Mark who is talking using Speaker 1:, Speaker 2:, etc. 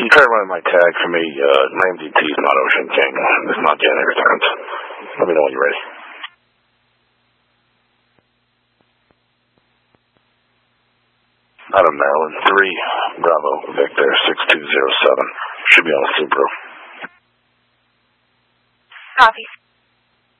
Speaker 1: You try running my tag for me. My MDT is not Ocean King. It's not getting returns. Let me know when you're ready. Out of Maryland, 3 Bravo Victor 6207. Should be on a Subaru.
Speaker 2: Copy.